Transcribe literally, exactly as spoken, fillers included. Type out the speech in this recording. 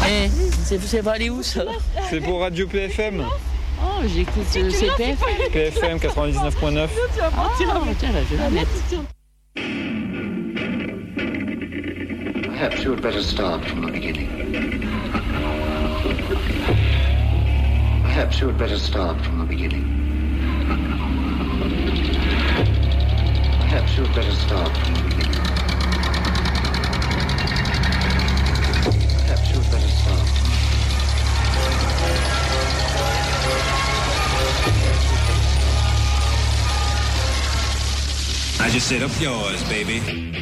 Eh, c'est c'est pour aller où ça? C'est pour Radio P F M. Oh, j'écoute euh, C P F. P F M quatre-vingt-dix-neuf point neuf. Ah, tiens, là, je vais la mettre. Perhaps you had better start from the beginning. Perhaps you had better start from the beginning. Perhaps you had better start from the beginning. Perhaps you had better start. I just said up yours, baby.